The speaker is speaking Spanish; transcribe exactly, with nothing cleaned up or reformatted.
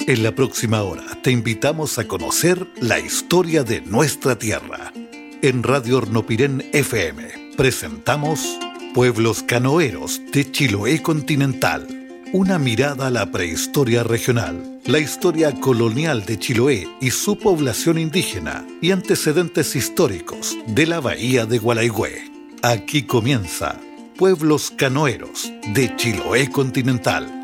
En la próxima hora te invitamos a conocer la historia de nuestra tierra. En Radio Hornopirén F M presentamos Pueblos Canoeros de Chiloé Continental. Una mirada a la prehistoria regional, la historia colonial de Chiloé y su población indígena y antecedentes históricos de la bahía de Gualaigüe. Aquí comienza Pueblos Canoeros de Chiloé Continental.